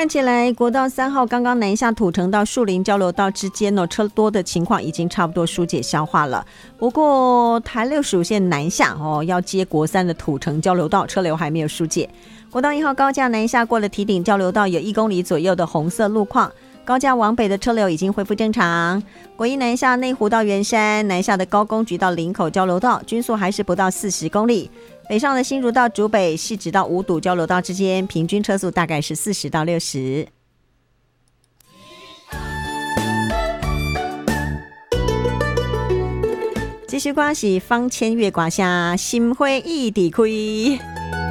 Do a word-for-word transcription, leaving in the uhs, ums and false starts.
看起来国道三号刚刚南下土城到树林交流道之间呢，车多的情况已经差不多疏解消化了。不过台六十五线南下哦，要接国三的土城交流道，车流还没有疏解。国道一号高架南下过了堤顶交流道，有一公里左右的红色路况。高架往北的车流已经恢复正常。国一南下内湖到圆山，南下的高工局到林口交流道，均速还是不到四十公里。北上的新竹到竹北、汐止到五堵交流道之间，平均车速大概是四十到六十。继续关系方千月挂下，心灰意地开。